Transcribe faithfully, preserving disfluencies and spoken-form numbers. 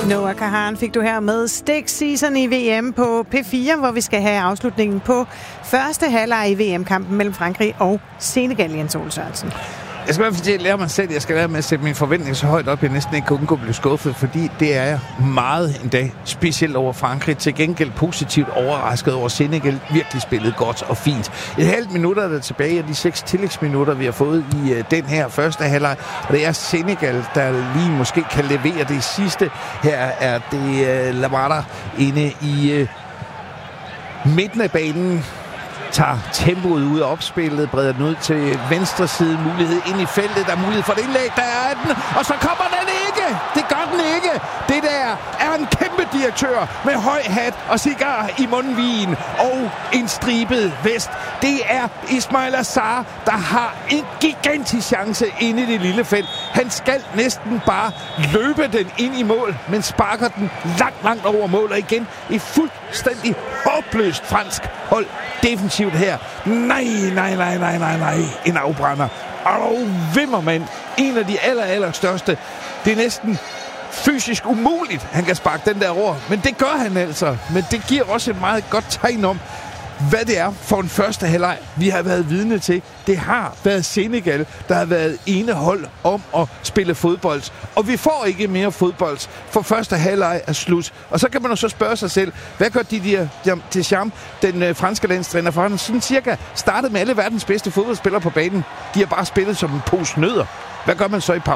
Noah Kahan fik du her med Stick Season i V M på P fire, hvor vi skal have afslutningen på første halvleg i V M-kampen mellem Frankrig og Senegal, Jens Ole Sørensen. Jeg skal i hvert fald lære mig selv, jeg skal lære med at sætte mine forventninger så højt op, jeg næsten ikke kan undgå at blive skuffet, fordi det er jeg meget en dag, specielt over Frankrig. Til gengæld positivt overrasket over Senegal, virkelig spillet godt og fint. Et halvt minut er der tilbage af de seks tillægsminutter, vi har fået i uh, den her første halvleg, og det er Senegal, der lige måske kan levere det sidste. Her er det uh, Lamada inde i uh, midten af banen, tager tempoet ud af opspillet, breder den ud til venstre side, mulighed ind i feltet, der er mulighed for et indlæg, der er den, og så kommer den ikke! Det gør den ikke! Det der er en kæmpe direktør med høj hat og cigar i mundvigen og en stribet vest. Det er Ismail Assar, der har en gigantisk chance inde i det lille felt. Han skal næsten bare løbe den ind i mål, men sparker den langt, langt over mål, og igen et fuldstændig håbløst fransk hold defensivt her. Nej, nej, nej, nej, nej, nej. En afbrænder. Og Wimmermann, en af de aller, aller største. Det er næsten fysisk umuligt, han kan sparke den der over. Men det gør han altså. Men det giver også et meget godt tegn om, hvad det er for en første halvleg, vi har været vidne til. Det har været Senegal, der har været ene hold om at spille fodbold. Og vi får ikke mere fodbold, for første halvleg er slut. Og så kan man jo så spørge sig selv, hvad gør Didier Deschamps, den øh, franske landstræner, for han sådan cirka startede med alle verdens bedste fodboldspillere på banen. De har bare spillet som en pose nødder. Hvad gør man så i pausen?